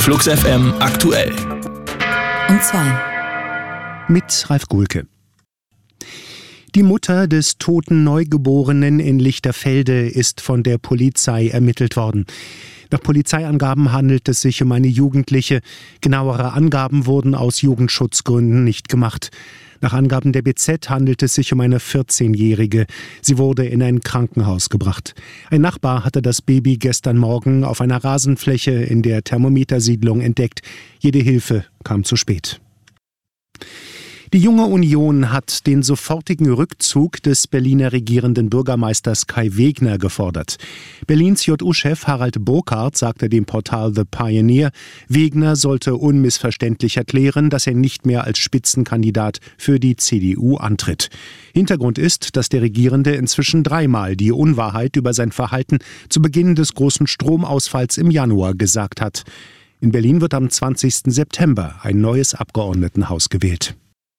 Flux FM aktuell. Um 2. Mit Ralf Guhlke. Die Mutter des toten Neugeborenen in Lichterfelde ist von der Polizei ermittelt worden. Nach Polizeiangaben handelt es sich um eine Jugendliche. Genauere Angaben wurden aus Jugendschutzgründen nicht gemacht. Nach Angaben der BZ handelt es sich um eine 14-Jährige. Sie wurde in ein Krankenhaus gebracht. Ein Nachbar hatte das Baby gestern Morgen auf einer Rasenfläche in der Thermometersiedlung entdeckt. Jede Hilfe kam zu spät. Die Junge Union hat den sofortigen Rückzug des Berliner regierenden Bürgermeisters Kai Wegner gefordert. Berlins JU-Chef Harald Burkhardt sagte dem Portal The Pioneer, Wegner sollte unmissverständlich erklären, dass er nicht mehr als Spitzenkandidat für die CDU antritt. Hintergrund ist, dass der Regierende inzwischen 3-mal die Unwahrheit über sein Verhalten zu Beginn des großen Stromausfalls im Januar gesagt hat. In Berlin wird am 20. September ein neues Abgeordnetenhaus gewählt.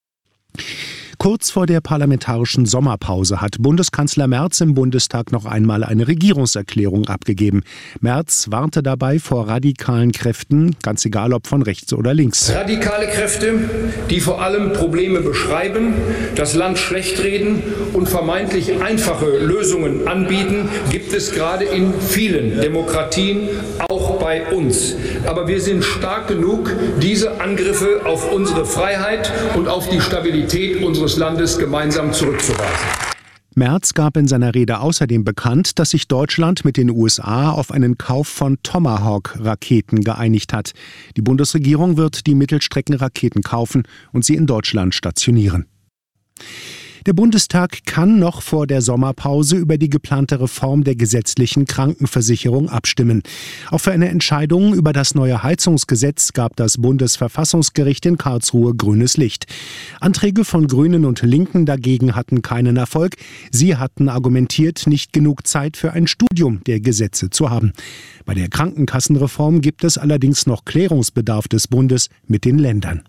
Kurz vor der parlamentarischen Sommerpause hat Bundeskanzler Merz im Bundestag noch einmal eine Regierungserklärung abgegeben. Merz warnte dabei vor radikalen Kräften, ganz egal ob von rechts oder links. Radikale Kräfte, die vor allem Probleme beschreiben, das Land schlechtreden und vermeintlich einfache Lösungen anbieten, gibt es gerade in vielen Demokratien, auch bei uns. Aber wir sind stark genug, diese Angriffe auf unsere Freiheit und auf die Stabilität unseres Landes gemeinsam zurückzuweisen. Merz gab in seiner Rede außerdem bekannt, dass sich Deutschland mit den USA auf einen Kauf von Tomahawk-Raketen geeinigt hat. Die Bundesregierung wird die Mittelstreckenraketen kaufen und sie in Deutschland stationieren. Der Bundestag kann noch vor der Sommerpause über die geplante Reform der gesetzlichen Krankenversicherung abstimmen. Auch für eine Entscheidung über das neue Heizungsgesetz gab das Bundesverfassungsgericht in Karlsruhe grünes Licht. Anträge von Grünen und Linken dagegen hatten keinen Erfolg. Sie hatten argumentiert, nicht genug Zeit für ein Studium der Gesetze zu haben. Bei der Krankenkassenreform gibt es allerdings noch Klärungsbedarf des Bundes mit den Ländern.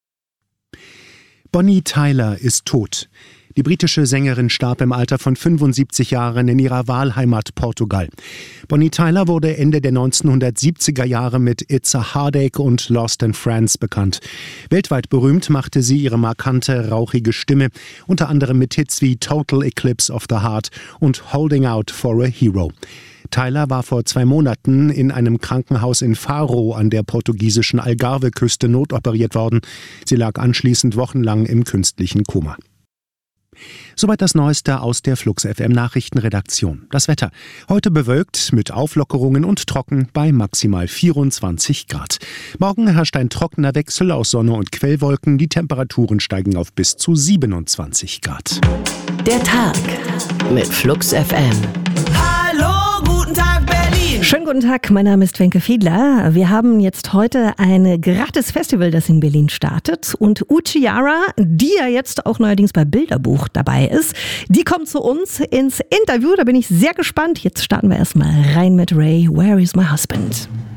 Bonnie Tyler ist tot. Die britische Sängerin starb im Alter von 75 Jahren in ihrer Wahlheimat Portugal. Bonnie Tyler wurde Ende der 1970er Jahre mit It's a Heartache und Lost in France bekannt. Weltweit berühmt machte sie ihre markante, rauchige Stimme, unter anderem mit Hits wie Total Eclipse of the Heart und Holding Out for a Hero. Tyler war vor 2 Monaten in einem Krankenhaus in Faro an der portugiesischen Algarve-Küste notoperiert worden. Sie lag anschließend wochenlang im künstlichen Koma. Soweit das Neueste aus der Flux FM Nachrichtenredaktion. Das Wetter. Heute bewölkt mit Auflockerungen und trocken bei maximal 24 Grad. Morgen herrscht ein trockener Wechsel aus Sonne und Quellwolken. Die Temperaturen steigen auf bis zu 27 Grad. Der Tag mit Flux FM. Schönen guten Tag, mein Name ist Wenke Fiedler. Wir haben jetzt heute ein gratis Festival, das in Berlin startet. Und Uchiara, die ja jetzt auch neuerdings bei Bilderbuch dabei ist, die kommt zu uns ins Interview. Da bin ich sehr gespannt. Jetzt starten wir erstmal rein mit Ray, Where is my husband?